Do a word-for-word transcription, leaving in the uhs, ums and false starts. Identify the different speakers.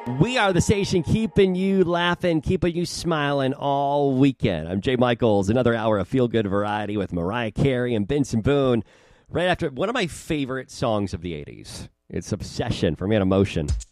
Speaker 1: We are the station keeping you laughing, keeping you smiling all weekend. I'm Jay Michaels, another hour of feel-good variety with Mariah Carey and Benson Boone. Right after one of my favorite songs of the eighties. It's Obsession from Animation.